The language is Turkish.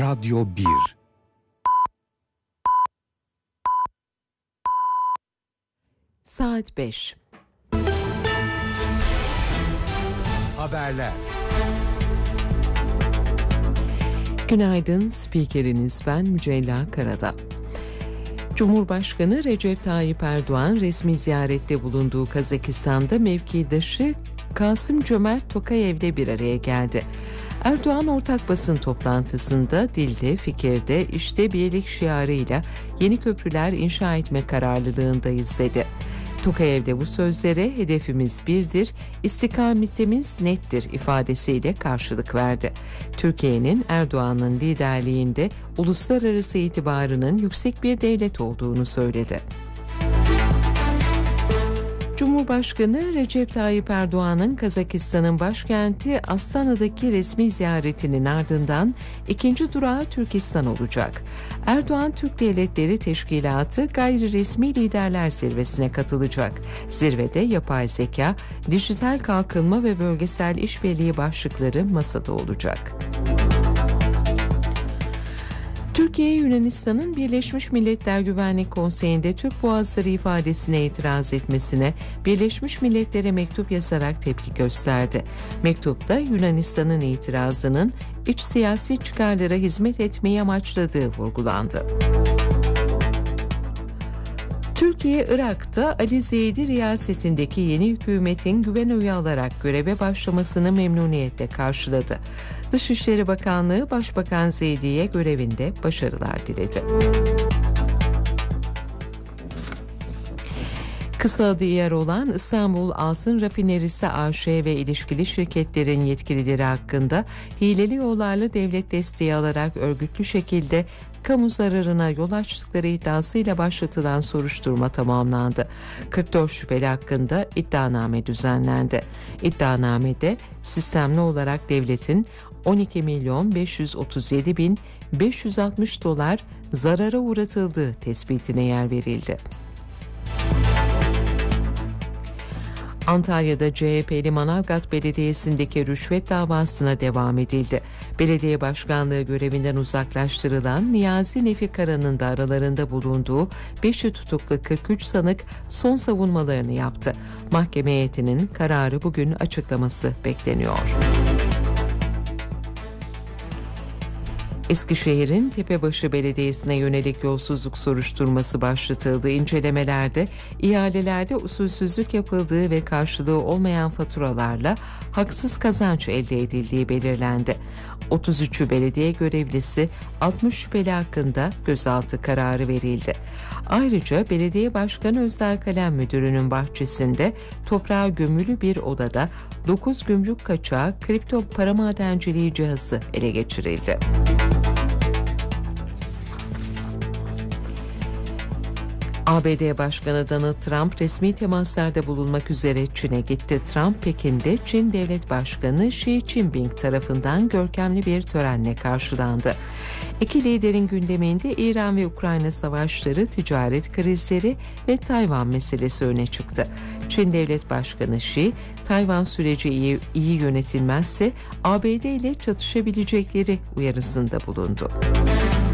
Radyo 1. Saat 5. Haberler. Günaydın, spikeriniz ben Mücella Karadağ. Cumhurbaşkanı Recep Tayyip Erdoğan resmi ziyarette bulunduğu Kazakistan'da mevkidaşı Kasım-Cömert Tokayev'le bir araya geldi. Erdoğan ortak basın toplantısında dilde, fikirde, işte birlik şiarıyla yeni köprüler inşa etme kararlılığındayız dedi. Tokayev de bu sözlere hedefimiz birdir, istikametimiz nettir ifadesiyle karşılık verdi. Türkiye'nin Erdoğan'ın liderliğinde uluslararası itibarının yüksek bir devlet olduğunu söyledi. Cumhurbaşkanı Recep Tayyip Erdoğan'ın Kazakistan'ın başkenti Astana'daki resmi ziyaretinin ardından ikinci durağı Türkistan olacak. Erdoğan, Türk Devletleri Teşkilatı Gayri Resmi Liderler Zirvesi'ne katılacak. Zirvede yapay zeka, dijital kalkınma ve bölgesel işbirliği başlıkları masada olacak. Türkiye, Yunanistan'ın Birleşmiş Milletler Güvenlik Konseyi'nde Türk Boğazları ifadesine itiraz etmesine Birleşmiş Milletler'e mektup yazarak tepki gösterdi. Mektupta Yunanistan'ın itirazının iç siyasi çıkarlara hizmet etmeyi amaçladığı vurgulandı. Türkiye, Irak'ta Ali Zeydi riyasetindeki yeni hükümetin güven oyu alarak göreve başlamasını memnuniyetle karşıladı. Dışişleri Bakanlığı Başbakan Zeydi'ye görevinde başarılar diledi. Kısa adı yer olan İstanbul Altın Rafinerisi AŞ ve ilişkili şirketlerin yetkilileri hakkında hileli yollarla devlet desteği alarak örgütlü şekilde kamu zararına yol açtıkları iddiasıyla başlatılan soruşturma tamamlandı. 44 şüpheli hakkında iddianame düzenlendi. İddianamede sistemli olarak devletin 12.537.560 dolar zarara uğratıldığı tespitine yer verildi. Antalya'da CHP'li Manavgat Belediyesi'ndeki rüşvet davasına devam edildi. Belediye başkanlığı görevinden uzaklaştırılan Niyazi Nefi Kara'nın da aralarında bulunduğu 5'i tutuklu 43 sanık son savunmalarını yaptı. Mahkeme heyetinin kararı bugün açıklaması bekleniyor. Eskişehir'in Tepebaşı Belediyesi'ne yönelik yolsuzluk soruşturması başlatıldı. İncelemelerde ihalelerde usulsüzlük yapıldığı ve karşılığı olmayan faturalarla haksız kazanç elde edildiği belirlendi. 33'ü belediye görevlisi, 60 şüpheli hakkında gözaltı kararı verildi. Ayrıca Belediye Başkanı Özel Kalem Müdürü'nün bahçesinde toprağa gömülü bir odada 9 gümrük kaçağı kripto para madenciliği cihazı ele geçirildi. ABD Başkanı Donald Trump resmi temaslarda bulunmak üzere Çin'e gitti. Trump, Pekin'de Çin Devlet Başkanı Xi Jinping tarafından görkemli bir törenle karşılandı. İki liderin gündeminde İran ve Ukrayna savaşları, ticaret krizleri ve Tayvan meselesi öne çıktı. Çin Devlet Başkanı Xi, Tayvan süreci iyi yönetilmezse ABD ile çatışabilecekleri uyarısında bulundu.